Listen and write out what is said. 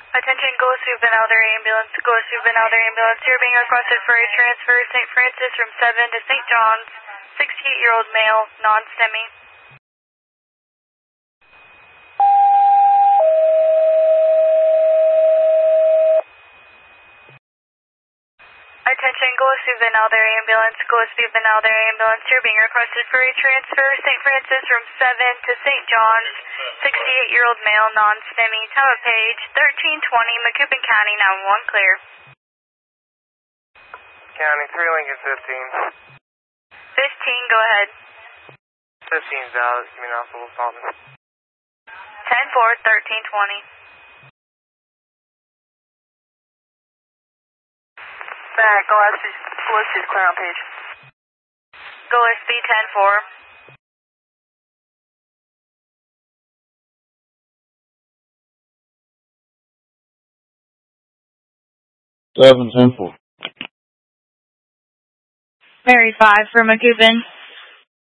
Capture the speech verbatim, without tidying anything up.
Attention, Gulf Juvenile Ambulance, Gulf Juvenile Ambulance. You're being requested for a transfer to Saint Francis from seven to Saint John's. sixty-eight-year-old male, non-STEMI. Attention, Gulf Juvenile Ambulance, Gulf Juvenile Ambulance. You're being requested for a transfer to Saint Francis from seven to Saint John's. sixty-eight-year-old male, non-STEMI. Time of page thirteen twenty, Macoupin County, nine one one, clear. County, three Lincoln fifteen. fifteen, go ahead. fifteen's out, give me an hospital Fulton. ten four, thirteen twenty. Back, Gillespie's, Gillespie's clear on page. Gillespie, ten four. seven ten four. Mary five for Macoupin.